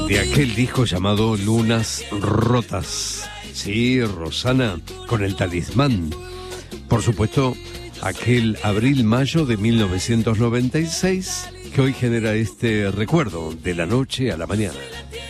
De aquel disco llamado Lunas Rotas. Sí, Rosana, con El Talismán. Por supuesto, aquel abril-mayo de 1996 que hoy genera este recuerdo de la noche a la mañana.